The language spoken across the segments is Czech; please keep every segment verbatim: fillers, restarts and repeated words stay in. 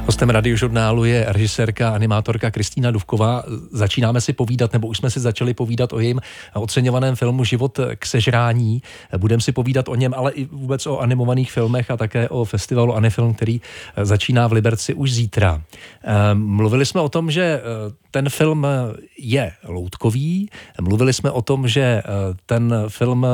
Hostem Radiožurnálu je režisérka, animátorka Kristýna Dufková. Začínáme si povídat, nebo už jsme si začali povídat o jejím oceňovaném filmu Život k sežrání. Budeme si povídat o něm, ale i vůbec o animovaných filmech a také o festivalu Anifilm, který začíná v Liberci už zítra. Mluvili jsme o tom, že ten film je loutkový. Mluvili jsme o tom, že ten film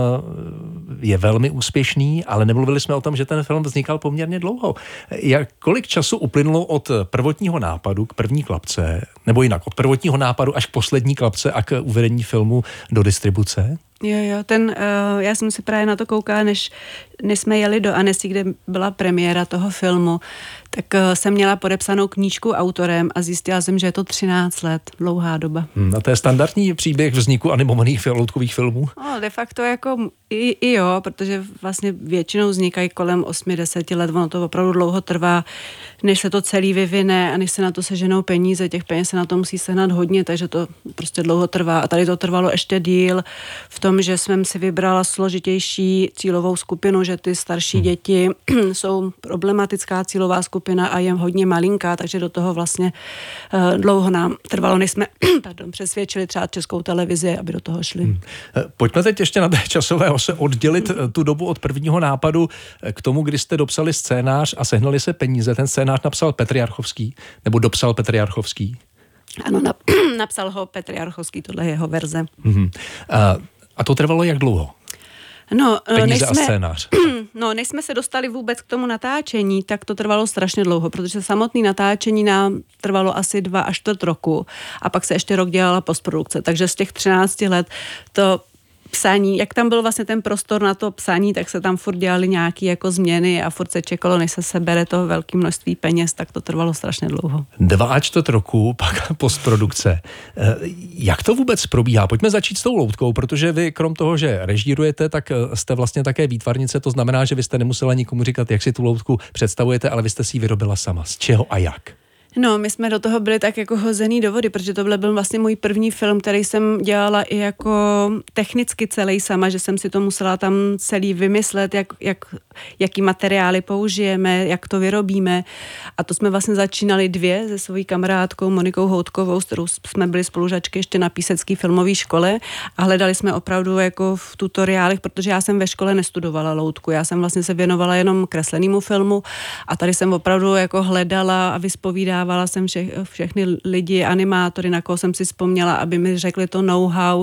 je velmi úspěšný, ale nemluvili jsme o tom, že ten film vznikal poměrně dlouho. Jak, kolik času uplynulo od prvotního nápadu k první klapce, nebo jinak od prvotního nápadu až k poslední klapce a k uvedení filmu do distribuce? Jo, jo, ten, uh, já jsem si právě na to koukala, než, než jsme jeli do Annecy, kde byla premiéra toho filmu, tak uh, jsem měla podepsanou knížku autorem a zjistila jsem, že je to třináct let, dlouhá doba. Hmm, a to je standardní příběh vzniku animovaných loutkových filmů? No, de facto jako i, i jo, protože vlastně většinou vznikají kolem osm deset let, ono to opravdu dlouho trvá, než se to celý vyvine a než se na to seženou peníze, těch peněz se na to musí sehnat hodně, takže to prostě dlouho trvá a tady to trvalo ještě díl v tom, že jsem si vybrala složitější cílovou skupinu, že ty starší hmm. děti jsou problematická cílová skupina a je hodně malinká, takže do toho vlastně uh, dlouho nám trvalo, než jsme pardon, přesvědčili třeba Českou televizi, aby do toho šli. Hmm. Pojďme teď ještě na té časové ose oddělit hmm. tu dobu od prvního nápadu k tomu, kdy jste dopsali scénář a sehnali se peníze. Ten scénář napsal Petr Jarchovský, nebo dopsal Petr Jarchovský? Ano, napsal ho Petr Jarchovský, tohle je jeho verze. Hmm. A, a to trvalo jak dlouho? No, Peníze než a jsme, scénář. No, než jsme se dostali vůbec k tomu natáčení, tak to trvalo strašně dlouho, protože samotné natáčení nám trvalo asi dva až čtvrt roku a pak se ještě rok dělala postprodukce, takže z těch třinácti let to psaní, jak tam byl vlastně ten prostor na to psaní, tak se tam furt dělali nějaké jako změny a furt se čekalo, než se sebere to velké množství peněz, tak to trvalo strašně dlouho. Dva a čtvrt roku, pak postprodukce. Jak to vůbec probíhá? Pojďme začít s tou loutkou, protože vy krom toho, že režírujete, tak jste vlastně také výtvarnice, to znamená, že vy jste nemusela nikomu říkat, jak si tu loutku představujete, ale vy jste si ji vyrobila sama. Z čeho a jak? No, my jsme do toho byli tak jako hozený do vody, protože to byl vlastně můj první film, který jsem dělala i jako technicky celý sama, že jsem si to musela tam celý vymyslet, jak, jak, jaký materiály použijeme, jak to vyrobíme. A to jsme vlastně začínali dvě se svojí kamarádkou Monikou Houtkovou, s kterou jsme byli spolužačky ještě na Písecké filmové škole a hledali jsme opravdu jako v tutoriálech, protože já jsem ve škole nestudovala loutku, já jsem vlastně se věnovala jenom kreslenému filmu a tady jsem opravdu jako hledala a vyspovídala Dávala jsem vše, všechny lidi, animátory, na koho jsem si vzpomněla, aby mi řekli to know-how.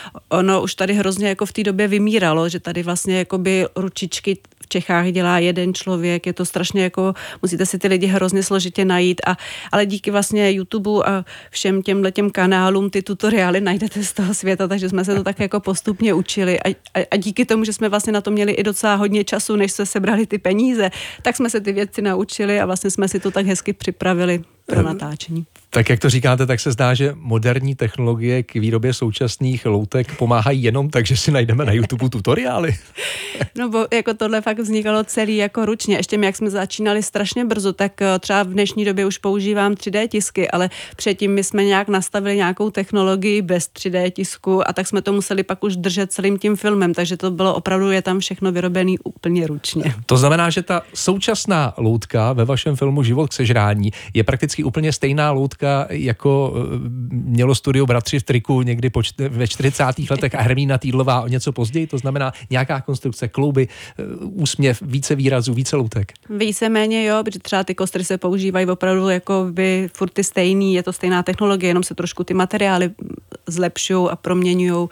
Ono už tady hrozně jako v té době vymíralo, že tady vlastně jakoby ručičky v Čechách dělá jeden člověk, je to strašně jako, musíte si ty lidi hrozně složitě najít, a, ale díky vlastně YouTube a všem těmhle těm kanálům ty tutoriály najdete z toho světa, takže jsme se to tak jako postupně učili a, a, a díky tomu, že jsme vlastně na to měli i docela hodně času, než se sebrali ty peníze, tak jsme se ty věci naučili a vlastně jsme si to tak hezky připravili pro natáčení. Tak jak to říkáte, tak se zdá, že moderní technologie k výrobě současných loutek pomáhají jenom tak, že si najdeme na YouTube tutoriály. No bo jako tohle fakt vznikalo celý jako ručně. Ještě my, jak jsme začínali strašně brzo, tak třeba v dnešní době už používám tři dé tisky, ale předtím my jsme nějak nastavili nějakou technologii bez tři dé tisku a tak jsme to museli pak už držet celým tím filmem, takže to bylo opravdu, je tam všechno vyrobený úplně ručně. To znamená, že ta současná loutka ve vašem filmu Život k sežrání je prakticky úplně stejná loutka, jako mělo studio Bratři v triku někdy po čty, ve čtyřicátých letech a Hermína Týdlová o něco později, to znamená nějaká konstrukce, klouby, úsměv, více výrazů, více loutek. Víceméně jo, protože třeba ty kostry se používají opravdu jako by furt ty stejný, je to stejná technologie, jenom se trošku ty materiály zlepšují a proměňují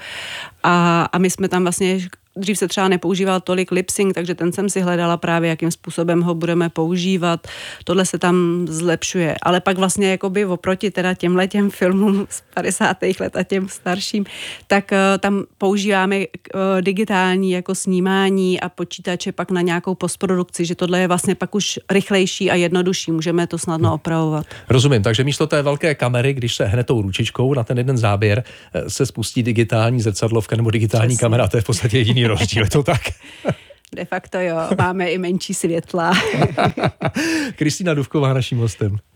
a, a my jsme tam vlastně dřív se třeba nepoužíval tolik lip-sync, takže ten jsem si hledala právě, jakým způsobem ho budeme používat. Tohle se tam zlepšuje. Ale pak vlastně jakoby oproti teda těmhletěm filmům z padesátých let a těm starším, tak uh, tam používáme uh, digitální jako snímání a počítače pak na nějakou postprodukci, že tohle je vlastně pak už rychlejší a jednodušší. Můžeme to snadno opravovat. Rozumím, takže místo té velké kamery, když se hne tou ručičkou na ten jeden záběr, se spustí digitální zrcadlovka nebo digitální Přesně. kamera, to je v podstatě jediný rozdíl, je to tak? De facto jo, máme i menší světla. Kristýna Dufková naším hostem.